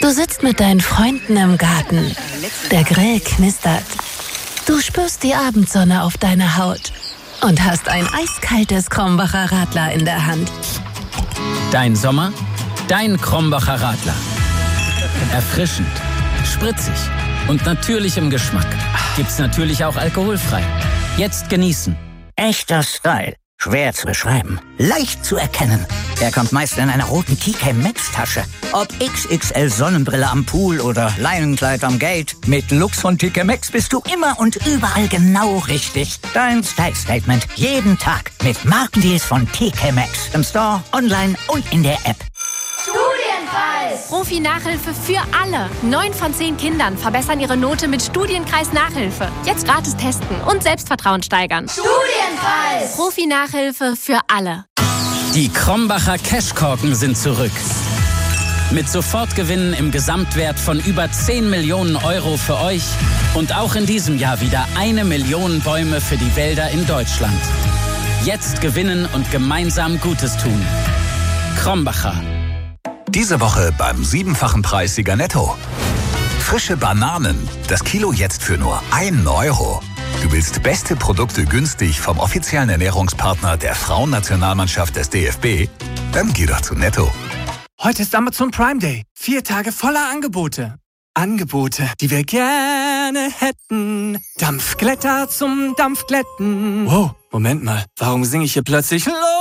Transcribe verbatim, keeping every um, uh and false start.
Du sitzt mit deinen Freunden im Garten. Der Grill knistert. Du spürst die Abendsonne auf deiner Haut und hast ein eiskaltes Krombacher Radler in der Hand. Dein Sommer, dein Krombacher Radler. Erfrischend, spritzig und natürlich im Geschmack. Gibt's natürlich auch alkoholfrei. Jetzt genießen. Echter Style. Schwer zu beschreiben. Leicht zu erkennen. Er kommt meist in einer roten T K Maxx Tasche. Ob X X L Sonnenbrille am Pool oder Leinenkleid am Gate. Mit Looks von T K Maxx bist du immer und überall genau richtig. Dein Style Statement. Jeden Tag. Mit Markendeals von T K Maxx. Im Store, online und in der App. Studienkreis! Profi-Nachhilfe für alle. Neun von zehn Kindern verbessern ihre Note mit Studienkreis-Nachhilfe. Jetzt gratis testen und Selbstvertrauen steigern. Studienkreis! Profi-Nachhilfe für alle. Die Krombacher Cashkorken sind zurück. Mit Sofortgewinnen im Gesamtwert von über zehn Millionen Euro für euch und auch in diesem Jahr wieder eine Million Bäume für die Wälder in Deutschland. Jetzt gewinnen und gemeinsam Gutes tun. Krombacher. Diese Woche beim siebenfachen Preissieger Netto. Frische Bananen. Das Kilo jetzt für nur einen Euro. Du willst beste Produkte günstig vom offiziellen Ernährungspartner der Frauennationalmannschaft des D F B? Dann geh doch zu Netto. Heute ist Amazon Prime Day. Vier Tage voller Angebote. Angebote, die wir gerne hätten. Dampfglätter zum Dampfglätten. Wow, Moment mal. Warum singe ich hier plötzlich